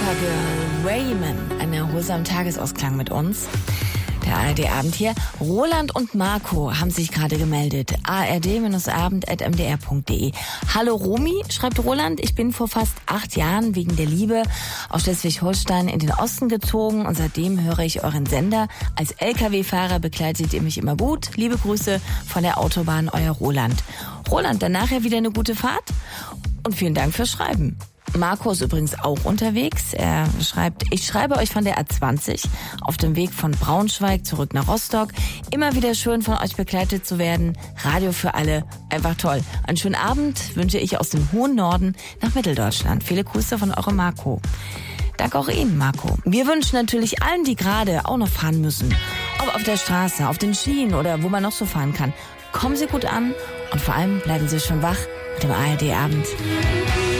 Supergirl Raymond, ein erholsamer Tagesausklang mit uns. Der ARD-Abend hier. Roland und Marco haben sich gerade gemeldet. ard-abend@mdr.de. Hallo Romy, schreibt Roland. Ich bin vor fast 8 Jahren wegen der Liebe aus Schleswig-Holstein in den Osten gezogen und seitdem höre ich euren Sender. Als LKW-Fahrer begleitet ihr mich immer gut. Liebe Grüße von der Autobahn, euer Roland. Roland, dann nachher wieder eine gute Fahrt und vielen Dank fürs Schreiben. Marco ist übrigens auch unterwegs. Er schreibt, ich schreibe euch von der A20 auf dem Weg von Braunschweig zurück nach Rostock. Immer wieder schön von euch begleitet zu werden. Radio für alle, einfach toll. Einen schönen Abend wünsche ich aus dem hohen Norden nach Mitteldeutschland. Viele Grüße von eurem Marco. Danke auch Ihnen, Marco. Wir wünschen natürlich allen, die gerade auch noch fahren müssen, ob auf der Straße, auf den Schienen oder wo man noch so fahren kann, kommen Sie gut an und vor allem bleiben Sie schön wach mit dem ARD-Abend.